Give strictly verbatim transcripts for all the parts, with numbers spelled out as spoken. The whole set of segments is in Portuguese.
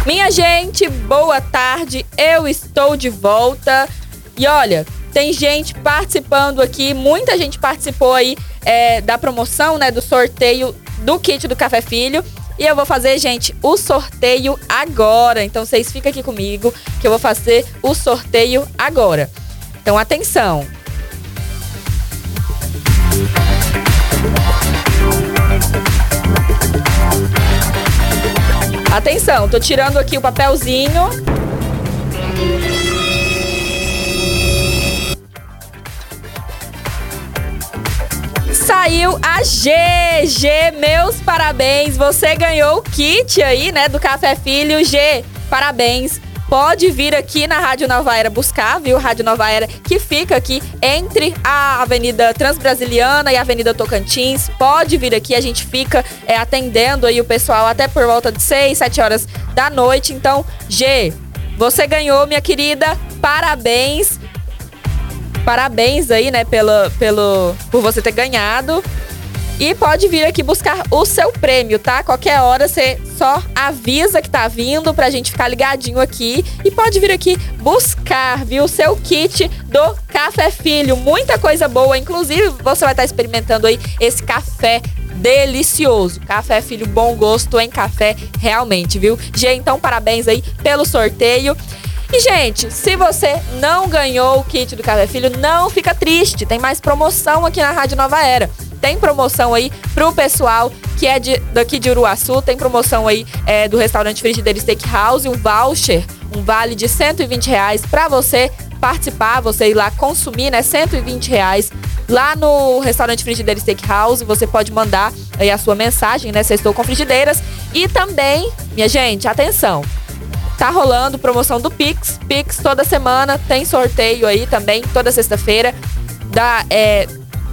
Minha gente, boa tarde, eu estou de volta. E olha, tem gente participando aqui, muita gente participou aí é, da promoção, né, do sorteio do kit do Café Filho. E eu vou fazer, gente, o sorteio agora. Então vocês ficam aqui comigo que eu vou fazer o sorteio agora. Então atenção. Atenção, tô tirando aqui o papelzinho. Saiu a G. G, meus parabéns. Você ganhou o kit aí, né, do Café Filho. G, parabéns. Pode vir aqui na Rádio Nova Era buscar, viu? Rádio Nova Era, que fica aqui entre a Avenida Transbrasiliana e a Avenida Tocantins. Pode vir aqui, a gente fica é, atendendo aí o pessoal até por volta de seis, sete horas da noite. Então, G, você ganhou, minha querida. Parabéns. Parabéns aí, né, pelo, pelo, por você ter ganhado. E pode vir aqui buscar o seu prêmio, tá? Qualquer hora você só avisa que tá vindo pra gente ficar ligadinho aqui. E pode vir aqui buscar, viu? O seu kit do Café Filho. Muita coisa boa. Inclusive, você vai estar experimentando aí esse café delicioso. Café Filho, bom gosto em café, realmente, viu? Gê, então parabéns aí pelo sorteio. E, gente, se você não ganhou o kit do Café Filho, não fica triste. Tem mais promoção aqui na Rádio Nova Era. Tem promoção aí pro pessoal que é de, daqui de Uruaçu. Tem promoção aí é, do restaurante Frigideira Steakhouse. Um voucher, um vale de cento e vinte reais pra você participar, você ir lá consumir, né? cento e vinte reais lá no restaurante Frigideira Steakhouse. Você pode mandar aí a sua mensagem, né? Sextou com frigideiras. E também, minha gente, atenção. Tá rolando promoção do Pix. Pix toda semana, tem sorteio aí também, toda sexta-feira. Da é,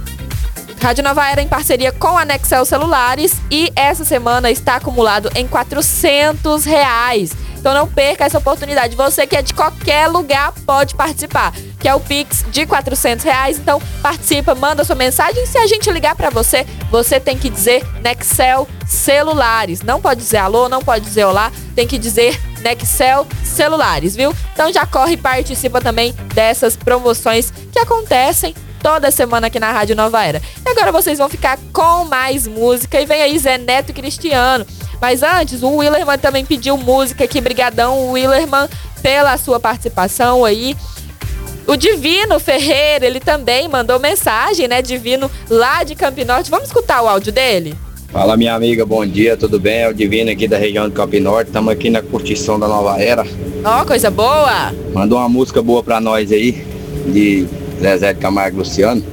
Rádio Nova Era em parceria com a Nexel Celulares. E essa semana está acumulado em quatrocentos reais. Então não perca essa oportunidade. Você que é de qualquer lugar pode participar. Que é o Pix de quatrocentos reais. Então participa, manda sua mensagem. Se a gente ligar pra você, você tem que dizer Nexel Celulares. Não pode dizer alô, não pode dizer olá. Tem que dizer Nexel Celulares, viu? Então já corre e participa também dessas promoções que acontecem toda semana aqui na Rádio Nova Era. E agora vocês vão ficar com mais música. E vem aí Zé Neto e Cristiano. Mas antes, o Willerman também pediu música aqui. Brigadão, Willerman, pela sua participação aí. O Divino Ferreira, ele também mandou mensagem, né? Divino, lá de Campinorte. Vamos escutar o áudio dele? Fala, minha amiga, bom dia, tudo bem? É o Divino aqui da região de Campinorte. Estamos aqui na curtição da Nova Era. Ó, oh, coisa boa! Mandou uma música boa pra nós aí, de Zezé de Camargo e Luciano.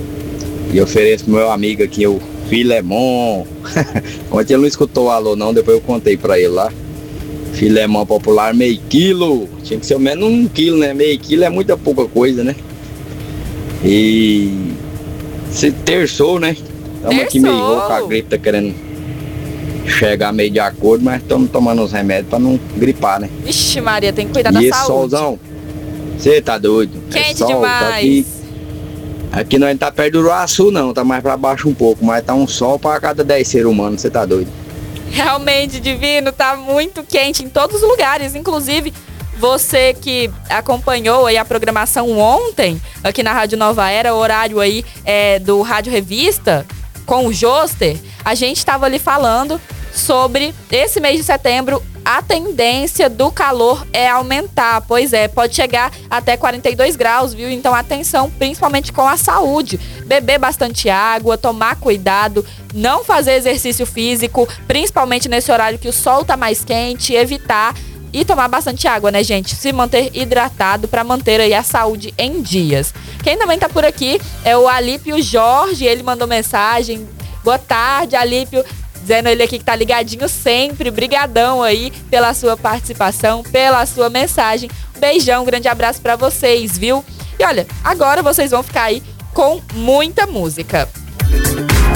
E ofereço pro meu amigo aqui, o Filemon. Ontem ele não escutou o alô não, depois eu contei pra ele lá. Filemon popular, meio quilo. Tinha que ser menos um quilo, né? Meio quilo é muita pouca coisa, né? E se terçou, né? Estamos aqui meio rouco, a gripe tá querendo chegar meio de acordo, mas estamos tomando uns remédios pra não gripar, né? Vixe Maria, tem que cuidar e da esse saúde. Solzão, você tá doido? Quente é sol, demais. Tá aqui, aqui nós não tá perto do Uruaçu não, tá mais pra baixo um pouco, mas tá um sol pra cada dez seres humanos, você tá doido? Realmente, Divino, tá muito quente em todos os lugares, inclusive você que acompanhou aí a programação ontem, aqui na Rádio Nova Era, o horário aí é, do Rádio Revista, com o Joster, a gente estava ali falando sobre esse mês de setembro, a tendência do calor é aumentar. Pois é, pode chegar até quarenta e dois graus, viu? Então atenção, principalmente com a saúde. Beber bastante água, tomar cuidado, não fazer exercício físico, principalmente nesse horário que o sol tá mais quente, evitar e tomar bastante água, né, gente? Se manter hidratado para manter aí a saúde em dias. Quem também tá por aqui é o Alípio Jorge, ele mandou mensagem. Boa tarde, Alípio. Dizendo ele aqui que tá ligadinho sempre. Brigadão aí pela sua participação, pela sua mensagem. Um beijão, um grande abraço pra vocês, viu? E olha, agora vocês vão ficar aí com muita música.